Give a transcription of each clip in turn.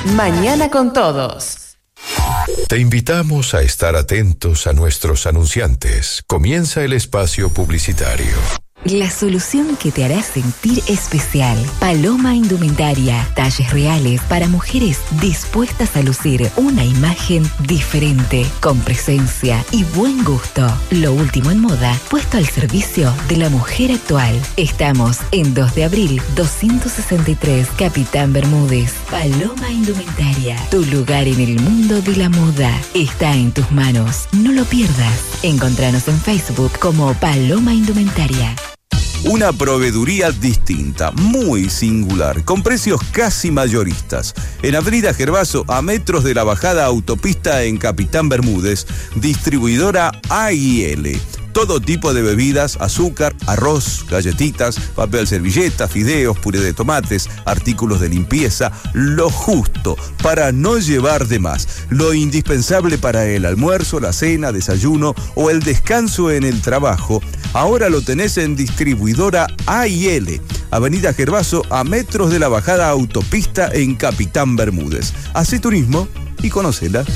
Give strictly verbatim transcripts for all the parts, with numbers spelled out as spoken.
Mañana con Todos. Te invitamos a estar atentos a nuestros anunciantes. Comienza el espacio publicitario. La solución que te hará sentir especial. Paloma Indumentaria. Talles reales para mujeres dispuestas a lucir una imagen diferente, con presencia y buen gusto. Lo último en moda, puesto al servicio de la mujer actual. Estamos en dos de abril, doscientos sesenta y tres, Capitán Bermúdez. Paloma Indumentaria. Tu lugar en el mundo de la moda está en tus manos. No lo pierdas. Encontranos en Facebook como Paloma Indumentaria. Una proveeduría distinta, muy singular, con precios casi mayoristas. En Avenida Gervaso, a metros de la bajada autopista en Capitán Bermúdez, distribuidora A y L. Todo tipo de bebidas, azúcar, arroz, galletitas, papel servilleta, fideos, puré de tomates, artículos de limpieza, lo justo para no llevar de más. Lo indispensable para el almuerzo, la cena, desayuno o el descanso en el trabajo. Ahora lo tenés en distribuidora A y L. Avenida Gervaso, a metros de la bajada autopista en Capitán Bermúdez. Hacé turismo y conócela.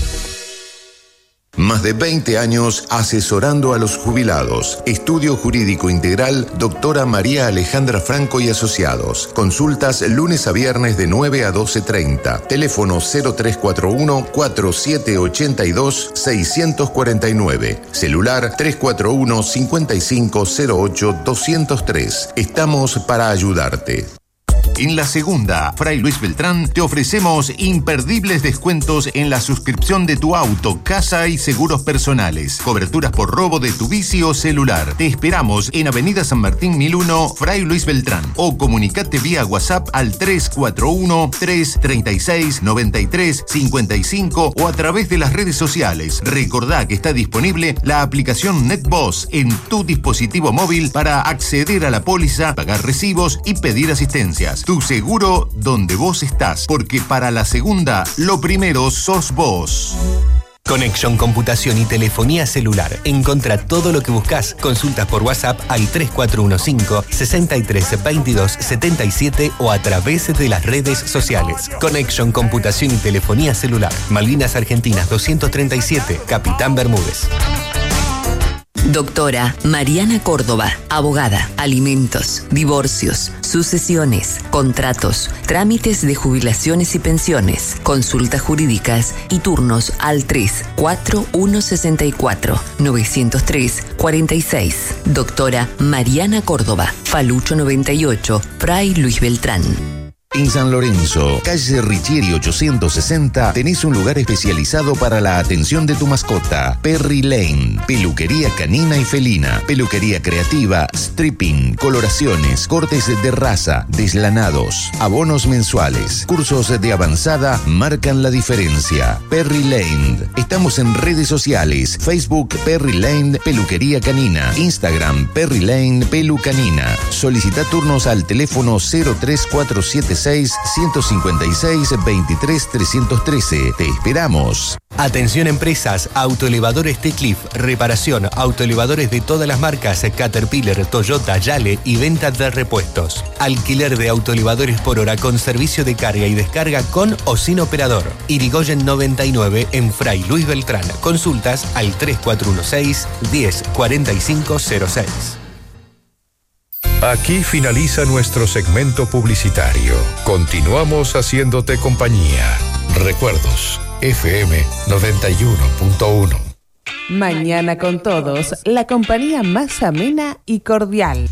Más de veinte años asesorando a los jubilados. Estudio Jurídico Integral, doctora María Alejandra Franco y Asociados. Consultas lunes a viernes de nueve a doce treinta. Teléfono cero tres cuatro uno, cuatro siete ocho dos, seis cuatro nueve. Celular tres cuatro uno, cinco cinco cero ocho, dos cero tres. Estamos para ayudarte. En la segunda, Fray Luis Beltrán, te ofrecemos imperdibles descuentos en la suscripción de tu auto, casa y seguros personales. Coberturas por robo de tu bici o celular. Te esperamos en Avenida San Martín mil uno, Fray Luis Beltrán. O comunicate vía WhatsApp al tres cuatro uno, tres tres seis, nueve tres cinco cinco o a través de las redes sociales. Recordá que está disponible la aplicación NetBoss en tu dispositivo móvil para acceder a la póliza, pagar recibos y pedir asistencias. Tu seguro donde vos estás, porque para la segunda, lo primero sos vos. Connection Computación y Telefonía Celular. Encontra todo lo que buscas. Consultas por WhatsApp al tres cuatro uno cinco, seis tres dos dos siete siete o a través de las redes sociales. Connection Computación y Telefonía Celular. Malvinas Argentinas doscientos treinta y siete, Capitán Bermúdez. Doctora Mariana Córdoba, abogada, alimentos, divorcios, sucesiones, contratos, trámites de jubilaciones y pensiones, consultas jurídicas y turnos al tres cuatro uno seis cuatro, nueve cero tres, cuatro seis. Doctora Mariana Córdoba, Falucho noventa y ocho, Fray Luis Beltrán. En San Lorenzo, calle Richieri ochocientos sesenta, tenés un lugar especializado para la atención de tu mascota. Perry Lane, peluquería canina y felina, peluquería creativa, stripping, coloraciones, cortes de raza, deslanados, abonos mensuales, cursos de avanzada marcan la diferencia. Perry Lane. Estamos en redes sociales, Facebook Perry Lane Peluquería Canina, Instagram Perry Lane Pelu Canina. Solicita turnos al teléfono cero tres cuatro siete seis, uno cinco seis, dos tres tres uno tres. Te esperamos. Atención empresas, autoelevadores T-Cliff, reparación, autoelevadores de todas las marcas, Caterpillar, Toyota, Yale y venta de repuestos. Alquiler de autoelevadores por hora con servicio de carga y descarga con o sin operador. Irigoyen noventa y nueve en Fray Luis Beltrán. Consultas al tres cuatro uno seis, diez, cuarenta y cinco cero seis. Aquí finaliza nuestro segmento publicitario. Continuamos haciéndote compañía. Recuerdos, F M noventa y uno punto uno. Mañana con Todos, la compañía más amena y cordial.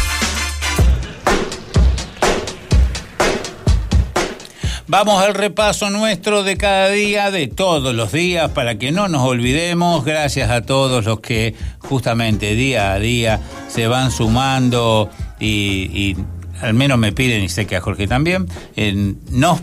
Vamos al repaso nuestro de cada día, de todos los días, para que no nos olvidemos. Gracias a todos los que justamente día a día se van sumando y, y al menos me piden, y sé que a Jorge también, eh, nos